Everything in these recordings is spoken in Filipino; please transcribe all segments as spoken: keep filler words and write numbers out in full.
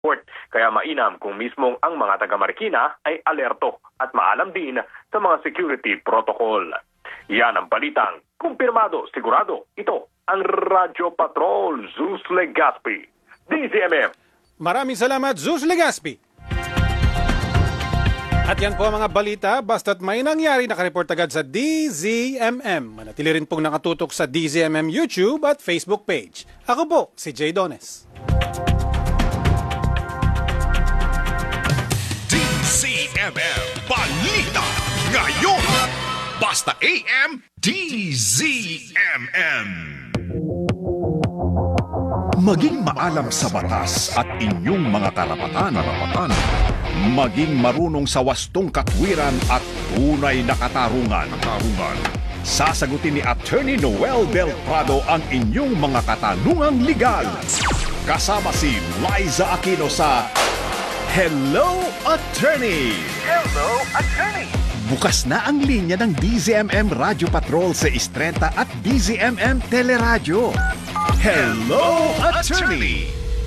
report. Kaya mainam kung mismong ang mga taga Marikina ay alerto at maalam din sa mga security protocol. Yan ang balitang kumpirmado, sigurado. Ito ang Radyo Patrol, Zeus Legaspi, D Z M M. Maraming salamat, Zeus Legaspi. At yan po ang mga balita, basta't may nangyari, nakareport agad sa D Z M M. Manatili rin pong nakatutok sa D Z M M YouTube at Facebook page. Ako po, si Jay Dones. D Z M M Balita ngayon. Basta A M, D Z M M. Maging maalam sa batas at inyong mga karapatan, karapatan. Maging marunong sa wastong katwiran at tunay na katarungan. katarungan. Sasagutin ni Attorney Noel Del Prado ang inyong mga katanungang legal. Kasama si Liza Aquino sa Hello, Attorney! Hello, Attorney! Bukas na ang linya ng D Z M M Radio Patrol sa Istrenta at D Z M M Teleradyo. Hello, Attorney!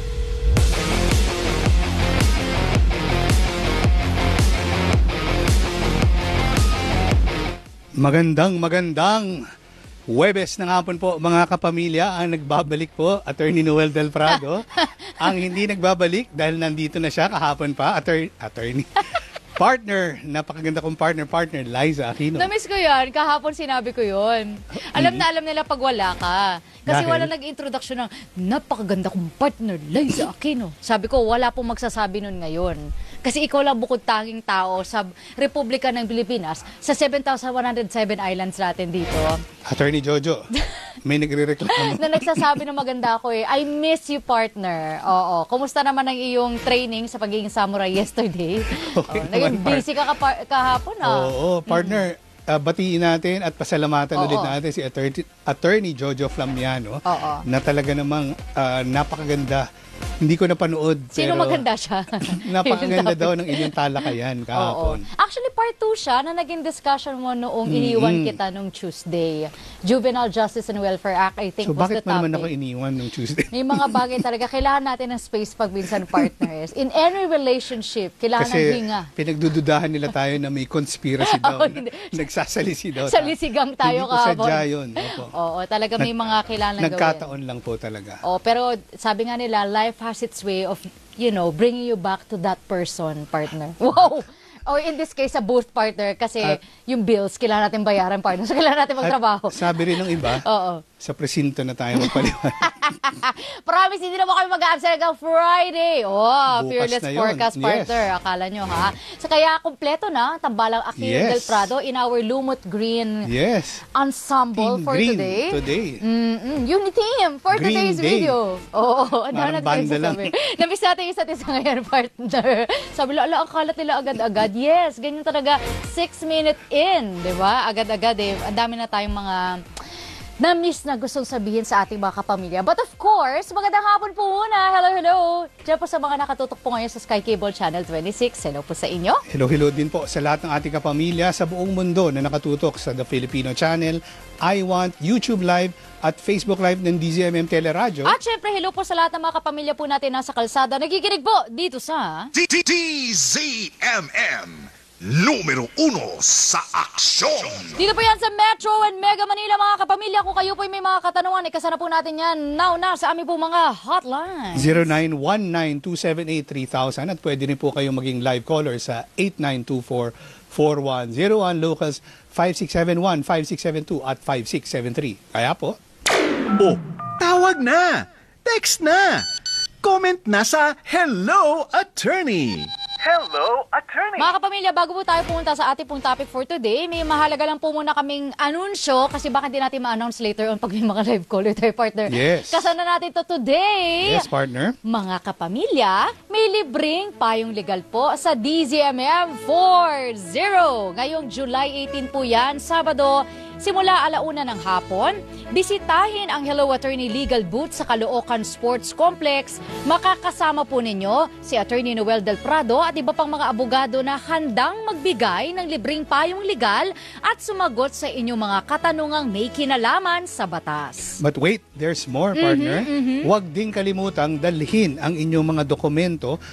Magandang magandang Huwebes ng hapon po mga kapamilya. Ang nagbabalik po, Attorney Noel Del Prado. Ang hindi nagbabalik dahil nandito na siya kahapon pa, Attorney, attorney. partner, napakaganda kong partner, partner, Liza Aquino. Namiss ko yan, kahapon sinabi ko yun. Alam na alam nila pag wala ka. Kasi Dahil? wala nag-introduction ng napakaganda kong partner, Liza Aquino. Sabi ko, wala pong magsasabi nun ngayon. Kasi ikaw lang bukod tanging tao sa Republika ng Pilipinas sa seven thousand one hundred seven islands natin dito. Attorney Jojo, may nagre-reklamo. Na nagsasabi na maganda ako eh, I miss you partner. Oo. Kumusta naman ang iyong training sa pagiging samurai yesterday? Okay oh, naging naman, busy ka kapa- kahapon ah. Oo, partner. Uh, batiin natin at pasalamatan Oo. ulit natin si Attorney, Attorney Jojo Flamiano Oo. na talaga namang uh, napakaganda. Hindi ko napanood. Sino pero maganda siya? napakaganda daw ng inyong talakayan kahapon. Oo. Actually, part two siya na naging discussion mo noong iniwan kita nung Tuesday. Juvenile Justice and Welfare Act, I think, So was bakit the mo topic. naman ako iniwan nung Tuesday? May mga bagay talaga. Kailangan natin ng space pag minsan partners. In any relationship, kailangan ng Kasi hinga. pinagdududahan nila tayo na may conspiracy daw. Oh, na, hindi. nagsasalisi daw. Sa lisigang tayo Hindi ko kahapon. sadya yun. Opo. Oo, talaga may mga kailangan gawin. Nagkataon lang po talaga. Oh, pero sabi nga nila, life has its way of, you know, bringing you back to that person, partner. Wow! Or in this case, a both partner, kasi At- yung bills, kailangan natin bayaran, partner. So, kailangan natin magtrabaho. At sabi rin ng iba, Oo. sa presinto na tayo magpaliwan. Promise, hindi naman kami mag-absent hanggang Friday. Oh, Bukas Fearless na yun. Forecast, Yes. partner. Akala nyo, ha? So, kaya kompleto na, tambalang Aquino Yes. Del Prado in our Lumot Green Yes. ensemble Team for Green today. today. Mm-mm, Unity team for Green today's Day. video. Oo, ang Parang dami natin banda lang. sasabi. Namiss natin yung isa't isa ngayon, partner. Sabi lang, ala, ang kalat nila agad-agad. Yes, ganyan talaga. Six minute in, di ba? Agad-agad eh. Ang dami na tayong mga na-miss na gustong sabihin sa ating mga kapamilya. But of course, magandang hapon po muna. Hello, hello. Diyan po sa mga nakatutok po ngayon sa Sky Cable Channel twenty-six. Hello po sa inyo. Hello, hello din po sa lahat ng ating kapamilya sa buong mundo na nakatutok sa The Filipino Channel, I Want, YouTube Live, at Facebook Live ng D Z M M Teleradyo. At syempre, hello po sa lahat ng mga kapamilya po natin nasa kalsada. Nagiginig po dito sa... D Z M M Numero uno sa aksyon. Dito po yan sa Metro and Mega Manila, mga kapamilya. Kung kayo po may mga katanungan, ikasana po natin yan now na sa aming po mga hotline. zero nine one nine two seven eight three thousand at pwede rin po kayo maging live caller sa eight nine two four four one zero one, locals five six seven one, five six seven two at five six seven three. Kaya po, Oh, tawag na! Text na! Comment na sa Hello, Attorney! Hello, Attorney! Mga kapamilya, bago po tayo pumunta sa ating pong topic for today, may mahalaga lang po muna kaming anunsyo kasi baka hindi natin ma-announce later on pag may mga live caller tayo, partner. Yes. Kasana natin to today. yes partner. Mga kapamilya, may libreng payong legal po sa D Z M M forty. Ngayong July eighteen po yan, Sabado, Simula alauna ng hapon, bisitahin ang Hello Attorney Legal Booth sa Caloocan Sports Complex. Makakasama po ninyo si Attorney Noel Del Prado at iba pang mga abogado na handang magbigay ng libreng payong legal at sumagot sa inyong mga katanungang may kinalaman sa batas. But wait, there's more, partner. Huwag din kalimutang dalhin ang inyong mga dokumento